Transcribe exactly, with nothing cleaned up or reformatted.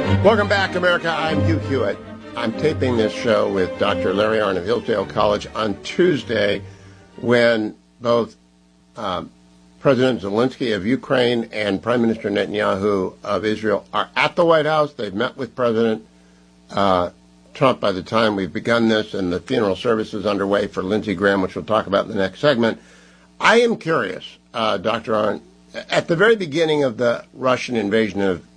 Welcome back, America. I'm Hugh Hewitt. I'm taping this show with Doctor Larry Arnn of Hillsdale College on Tuesday when both um, President Zelensky of Ukraine and Prime Minister Netanyahu of Israel are at the White House. They've met with President uh, Trump by the time we've begun this, and the funeral service is underway for Lindsey Graham, which we'll talk about in the next segment. I am curious, uh, Doctor Arnn, at the very beginning of the Russian invasion of